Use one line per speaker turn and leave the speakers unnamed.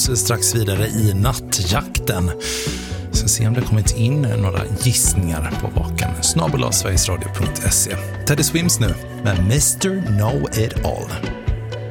oss strax vidare i nattjakten. Så se om det kommit in några gissningar på vaken. @sverigesradio.se. Teddy Swims nu med Mr. Know It All.